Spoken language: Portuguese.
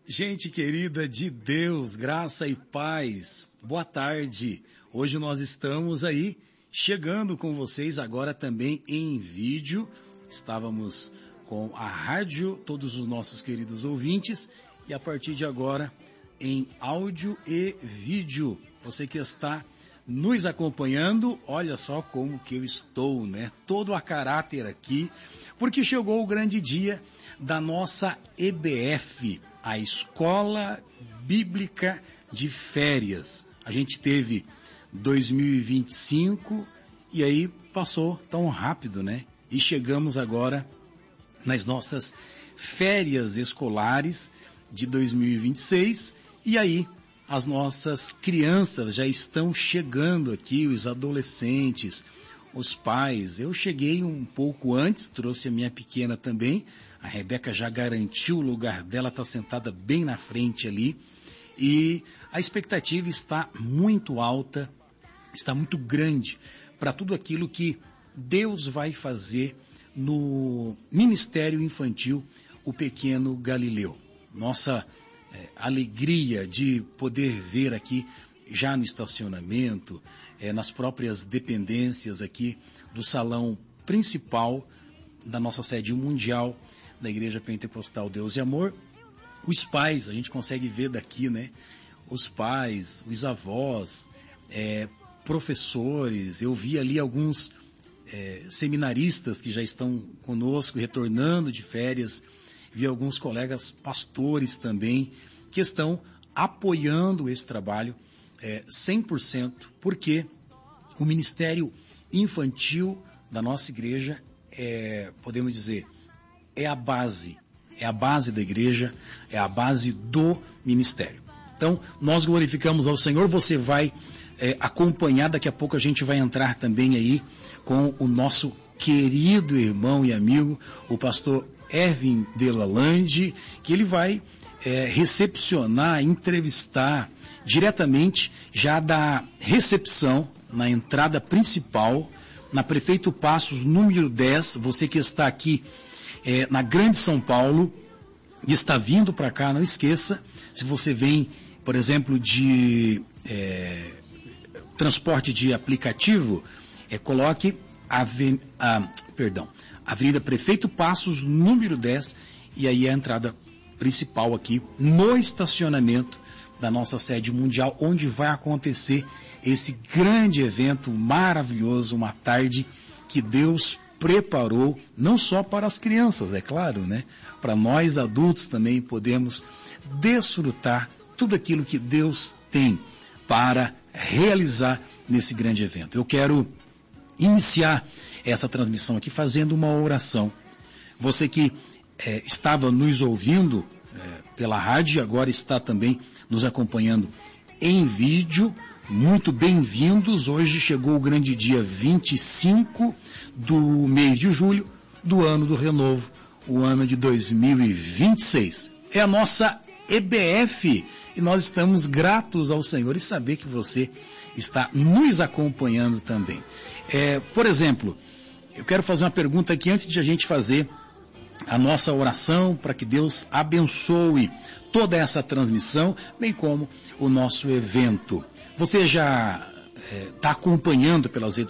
Gente querida de Deus, graça e paz, boa tarde. Hoje nós estamos aí chegando com vocês agora também em vídeo. Estávamos com a rádio, todos os nossos queridos ouvintes, e a partir de agora em áudio e vídeo. Você que está nos acompanhando, olha só como que eu estou, né? Todo a caráter aqui, porque chegou o grande dia da nossa EBF, a Escola Bíblica de Férias. A gente teve 2025 e aí passou tão rápido, né? E chegamos agora nas nossas férias escolares de 2026 e aí as nossas crianças já estão chegando aqui, os adolescentes, os pais. Eu cheguei um pouco antes, trouxe a minha pequena também. A Rebeca já garantiu o lugar dela, está sentada bem na frente ali. E a expectativa está muito alta, está muito grande para tudo aquilo que Deus vai fazer no Ministério Infantil, o Pequeno Galileu. Nossa alegria de poder ver aqui, já no estacionamento, nas próprias dependências aqui do salão principal da nossa sede mundial da Igreja Pentecostal Deus e Amor, os pais, a gente consegue ver daqui, né? Os pais, os avós, professores, eu vi ali alguns seminaristas que já estão conosco, retornando de férias, vi alguns colegas pastores também, que estão apoiando esse trabalho 100%, porque o Ministério Infantil da nossa igreja podemos dizer, é a base da igreja, é a base do ministério. Então, nós glorificamos ao Senhor, você vai acompanhar, daqui a pouco a gente vai entrar também aí com o nosso querido irmão e amigo, o pastor Erwin Delalande, que ele vai recepcionar, entrevistar diretamente já da recepção na entrada principal, na Prefeito Passos, número 10, você que está aqui na Grande São Paulo e está vindo para cá, não esqueça, se você vem, por exemplo, de transporte de aplicativo, coloque Avenida Prefeito Passos, número 10, e aí é a entrada principal aqui no estacionamento da nossa sede mundial, onde vai acontecer esse grande evento maravilhoso, uma tarde que Deus preparou, não só para as crianças, é claro, né? Para nós adultos também podemos desfrutar tudo aquilo que Deus tem para realizar nesse grande evento. Eu quero iniciar essa transmissão aqui fazendo uma oração. Você que estava nos ouvindo pela rádio, agora está também nos acompanhando em vídeo, muito bem-vindos. Hoje chegou o grande dia 25 do mês de julho do ano do renovo, o ano de 2026. É a nossa EBF e nós estamos gratos ao Senhor e saber que você está nos acompanhando também. Por exemplo, eu quero fazer uma pergunta aqui antes de a gente fazer a nossa oração para que Deus abençoe toda essa transmissão, bem como o nosso evento. Você já está acompanhando pelas redes